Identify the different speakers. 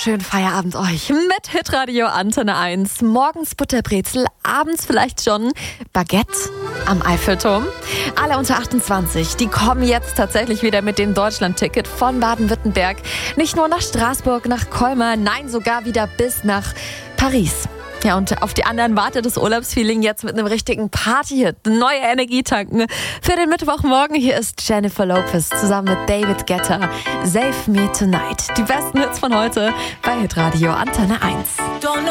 Speaker 1: wunderschönen Feierabend euch mit Hitradio Antenne 1. Morgens Butterbrezel, abends vielleicht schon Baguette am Eiffelturm. Alle unter 28, die kommen jetzt tatsächlich wieder mit dem Deutschland-Ticket von Baden-Württemberg. Nicht nur nach Straßburg, nach Colmar, nein, sogar wieder bis nach Paris. Ja, und auf die anderen wartet das Urlaubsfeeling jetzt mit einem richtigen Party-Hit. Neue Energie tanken. Für den Mittwochmorgen hier ist Jennifer Lopez zusammen mit David Guetta. Save Me Tonight. Die besten Hits von heute bei Hitradio Antenne 1.